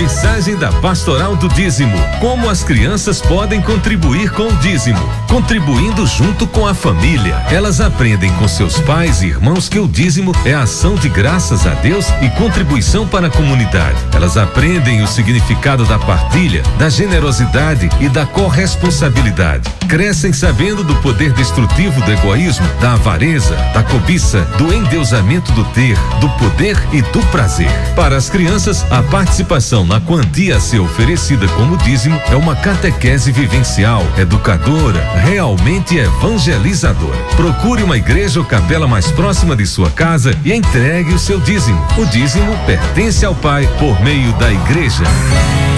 Mensagem da Pastoral do Dízimo. Como as crianças podem contribuir com o dízimo? Contribuindo junto com a família. Elas aprendem com seus pais e irmãos que o dízimo é ação de graças a Deus e contribuição para a comunidade. Elas aprendem o significado da partilha, da generosidade e da corresponsabilidade. Crescem sabendo do poder destrutivo do egoísmo, da avareza, da cobiça, do endeusamento do ter, do poder e do prazer. Para as crianças, a participação na quantia a ser oferecida como dízimo é uma catequese vivencial, educadora, realmente evangelizadora. Procure uma igreja ou capela mais próxima de sua casa e entregue o seu dízimo. O dízimo pertence ao Pai por meio da igreja.